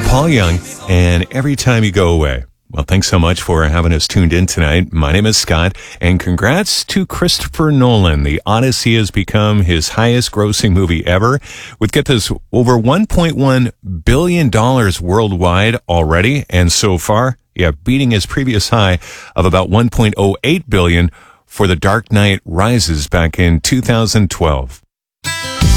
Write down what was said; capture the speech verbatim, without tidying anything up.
Paul Young, and Every Time You Go Away. Well, thanks so much for having us tuned in tonight. My name is Scott, and congrats to Christopher Nolan. The Odyssey has become his highest grossing movie ever, with, get this, over one point one billion dollars worldwide already, and so far, yeah, beating his previous high of about one point oh eight billion dollars for The Dark Knight Rises back in two thousand twelve.